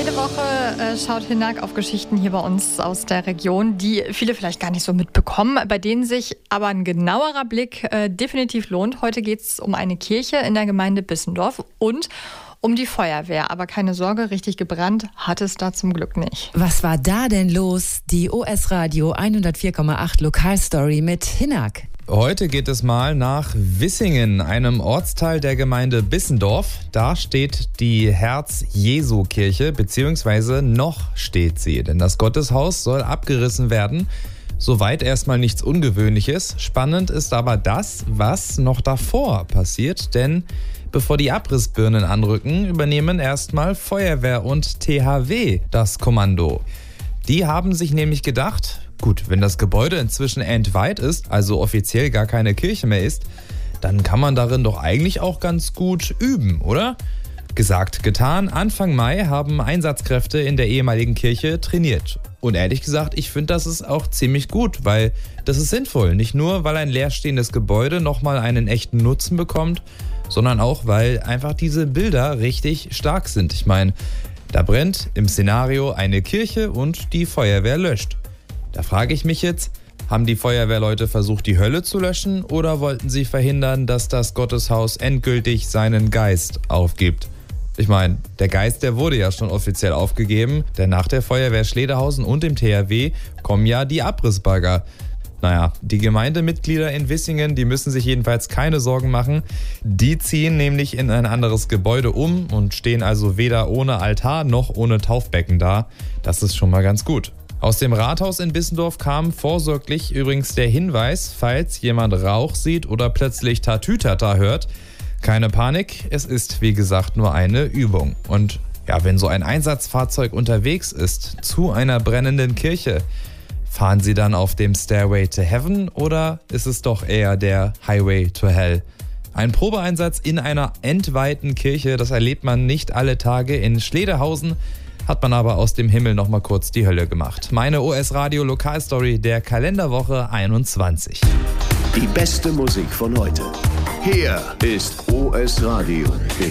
Jede Woche schaut Hinak auf Geschichten hier bei uns aus der Region, die viele vielleicht gar nicht so mitbekommen, bei denen sich aber ein genauerer Blick definitiv lohnt. Heute geht es um eine Kirche in der Gemeinde Bissendorf und um die Feuerwehr. Aber keine Sorge, richtig gebrannt hat es da zum Glück nicht. Was war da denn los? Die OS Radio 104,8 Lokalstory mit Hinak. Heute geht es mal nach Wissingen, einem Ortsteil der Gemeinde Bissendorf. Da steht die Herz-Jesu-Kirche, beziehungsweise noch steht sie, denn das Gotteshaus soll abgerissen werden. Soweit erstmal nichts Ungewöhnliches. Spannend ist aber das, was noch davor passiert, denn bevor die Abrissbirnen anrücken, übernehmen erstmal Feuerwehr und THW das Kommando. Die haben sich nämlich gedacht, gut, wenn das Gebäude inzwischen entweiht ist, also offiziell gar keine Kirche mehr ist, dann kann man darin doch eigentlich auch ganz gut üben, oder? Gesagt, getan. Anfang Mai haben Einsatzkräfte in der ehemaligen Kirche trainiert. Und ehrlich gesagt, ich finde, das ist auch ziemlich gut, weil das ist sinnvoll. Nicht nur, weil ein leerstehendes Gebäude nochmal einen echten Nutzen bekommt, sondern auch, weil einfach diese Bilder richtig stark sind. Ich meine, da brennt im Szenario eine Kirche und die Feuerwehr löscht. Da frage ich mich jetzt, haben die Feuerwehrleute versucht, die Hölle zu löschen oder wollten sie verhindern, dass das Gotteshaus endgültig seinen Geist aufgibt? Ich meine, der Geist, der wurde ja schon offiziell aufgegeben, denn nach der Feuerwehr Schlederhausen und dem THW kommen ja die Abrissbagger. Naja, die Gemeindemitglieder in Wissingen, die müssen sich jedenfalls keine Sorgen machen. Die ziehen nämlich in ein anderes Gebäude um und stehen also weder ohne Altar noch ohne Taufbecken da. Das ist schon mal ganz gut. Aus dem Rathaus in Bissendorf kam vorsorglich übrigens der Hinweis, falls jemand Rauch sieht oder plötzlich Tatütata hört. Keine Panik, es ist wie gesagt nur eine Übung. Und ja, wenn so ein Einsatzfahrzeug unterwegs ist zu einer brennenden Kirche, fahren Sie dann auf dem Stairway to Heaven oder ist es doch eher der Highway to Hell? Ein Probeeinsatz in einer entweihten Kirche, das erlebt man nicht alle Tage. In Schlederhausen hat man aber aus dem Himmel nochmal kurz die Hölle gemacht. Meine OS Radio Lokalstory der Kalenderwoche 21. Die beste Musik von heute. Hier ist OS Radio.